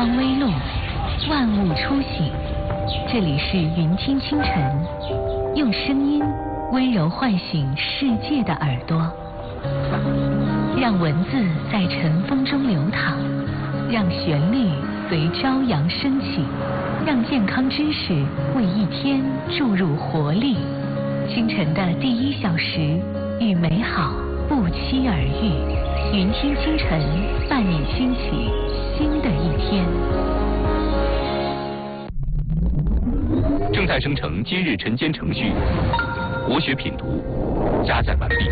光微露，万物初醒。这里是云听清晨，用声音温柔唤醒世界的耳朵，让文字在晨风中流淌，让旋律随朝阳升起，让健康知识为一天注入活力。清晨的第1小时，与美好不期而遇。云听清晨，伴你兴起新的一天。 正在生成今日晨间程序，国学品读加载完毕。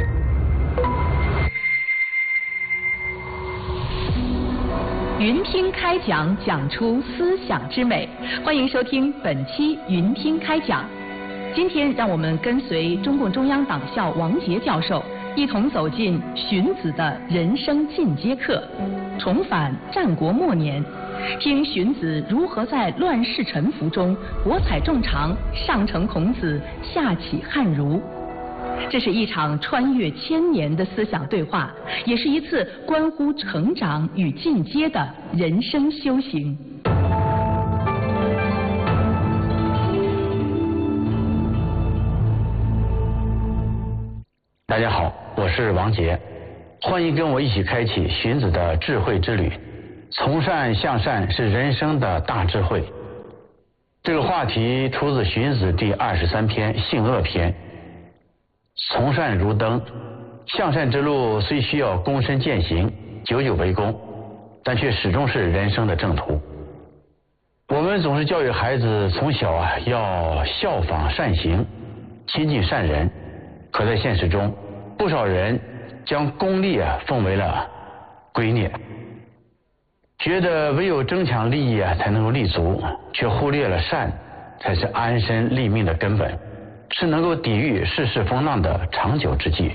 云听开讲，讲出思想之美。欢迎收听本期云听开讲。今天让我们跟随中共中央党校王杰教授，一同走进荀子的人生进阶课，重返战国末年，听荀子如何在乱世沉浮中博采众长，上承孔子，下启汉儒。这是一场穿越1000年的思想对话，也是一次关乎成长与进阶的人生修行。 大家好，我是王杰，欢迎跟我一起开启荀子的智慧之旅。从善向善是人生的大智慧。这个话题出自荀子第23篇《性恶篇》。从善如登，向善之路虽需要躬身践行，久久为功，但却始终是人生的正途。我们总是教育孩子从小要效仿善行，亲近善人。可在现实中，不少人将功利奉为了圭臬，觉得唯有争抢利益才能够立足，却忽略了善才是安身立命的根本，是能够抵御世事风浪的长久之计。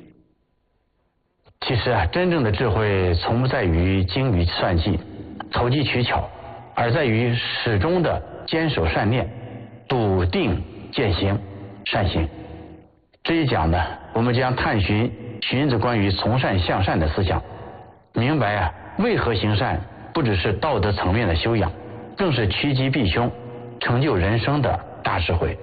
其实真正的智慧从不在于精于算计、投机取巧，而在于始终的坚守善念，笃定践行善行。这一讲呢，我们将探寻荀子关于从善向善的思想，明白为何行善不只是道德层面的修养，更是趋吉避凶、成就人生的大智慧。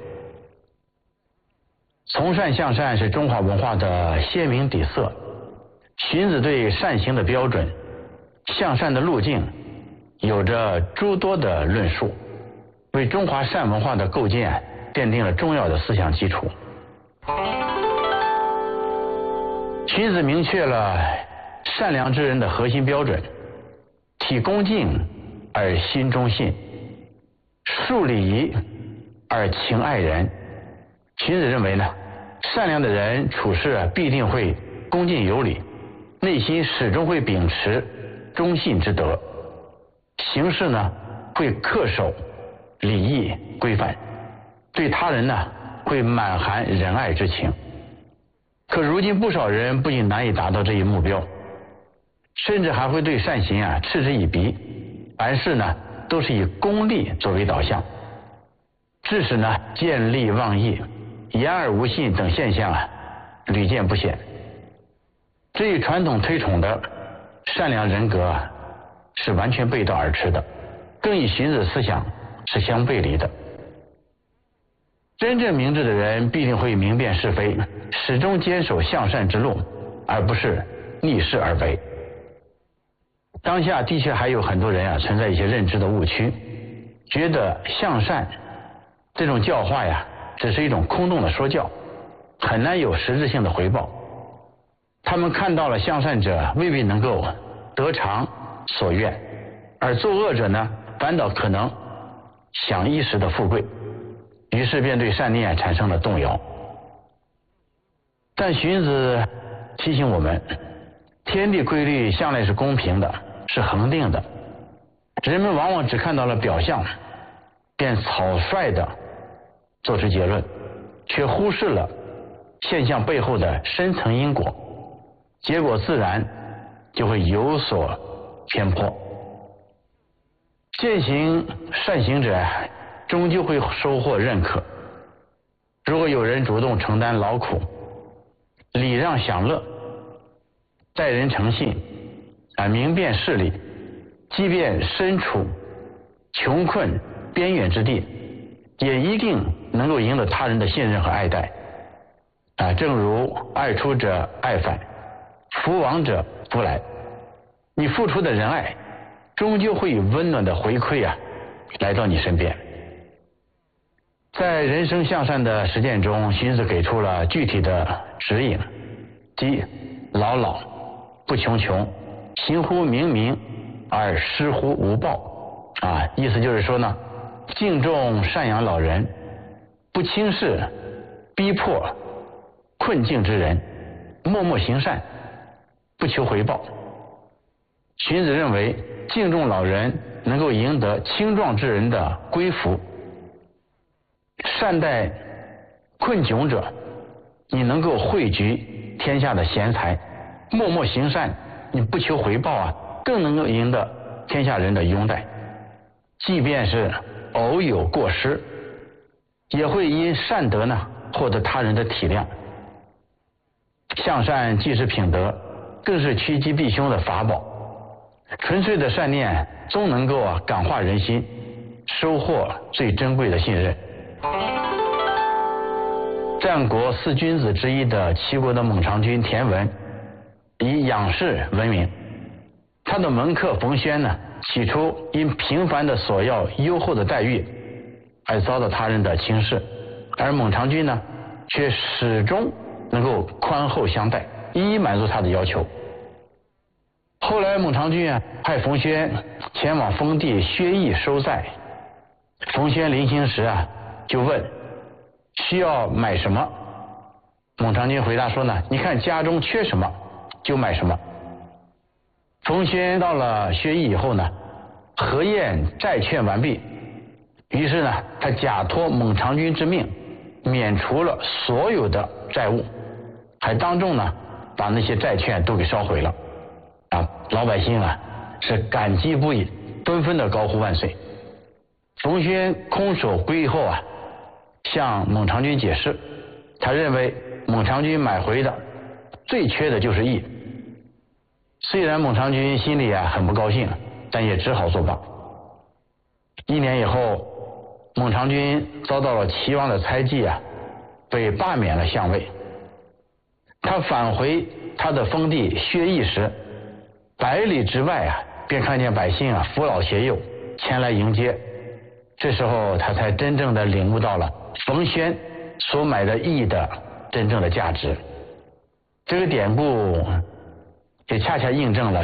从善向善是中华文化的鲜明底色。荀子对善行的标准、向善的路径有着诸多的论述，为中华善文化的构建奠定了重要的思想基础。荀子明确了善良之人的核心标准：体恭敬而心忠信，述礼仪而情爱人。荀子认为呢，善良的人处事必定会恭敬有礼，内心始终会秉持忠信之德，行事呢会恪守礼义规范，对他人呢会满含仁爱之情。可如今不少人不仅难以达到这一目标，甚至还会对善行嗤之以鼻，凡事呢都是以功利作为导向，致使呢见利忘义、言而无信等现象屡见不鲜。这与传统推崇的善良人格是完全背道而驰的，更与荀子思想是相背离的。真正明智的人必定会明辨是非，始终坚守向善之路，而不是逆势而为。当下的确还有很多人存在一些认知的误区，觉得向善这种教化只是一种空洞的说教，很难有实质性的回报。他们看到了向善者未必能够得偿所愿，而作恶者呢反倒可能享一时的富贵，于是便对善念产生了动摇。但荀子提醒我们，天地规律向来是公平的，是恒定的。人们往往只看到了表象，便草率地做出结论，却忽视了现象背后的深层因果，结果自然就会有所偏颇。践行善行者终究会收获认可。如果有人主动承担劳苦，礼让享乐，待人诚信，明辨事理， 即便身处穷困边远之地，也一定能够赢得他人的信任和爱戴。正如爱出者爱返，福往者福来。你付出的仁爱，终究会以温暖的回馈来到你身边。在人生向善的实践中，荀子给出了具体的指引，即老老不穷穷，行乎明明而施乎无报。意思就是说呢，敬重赡养老人，不轻视逼迫困境之人，默默行善，不求回报。荀子认为，敬重老人能够赢得青壮之人的归服，善待困窘者，你能够汇聚天下的贤才；默默行善，你不求回报更能够赢得天下人的拥戴。即便是偶有过失，也会因善德呢获得他人的体谅。向善既是品德，更是趋吉避凶的法宝。纯粹的善念终能够感化人心，收获最珍贵的信任。战国四君子之一的齐国的蒙尝君田文，以养士闻名。他的门客冯谖呢，起初因频繁的索要优厚的待遇，而遭到他人的轻视，而蒙尝君呢，却始终能够宽厚相待，一一满足他的要求。后来蒙尝君派冯谖前往封地薛邑收债，冯谖临行时就问需要买什么。蒙尝君回答说呢，你看家中缺什么就买什么。冯谖到了薛邑以后呢，核验债券完毕，于是呢，他假托蒙尝君之命，免除了所有的债务，还当众呢把那些债券都给烧毁了。老百姓是感激不已，纷纷的高呼万岁。冯谖空手归后向蒙尝君解释，他认为蒙尝君买回的最缺的就是义。虽然蒙尝君心里很不高兴，但也只好作罢。1年以后，蒙尝君遭到了齐王的猜忌被罢免了相位。他返回他的封地薛邑时，100里之外便看见百姓扶老携幼前来迎接。这时候他才真正的领悟到了冯谖所买的义的真正的价值。这个典故也恰恰印证了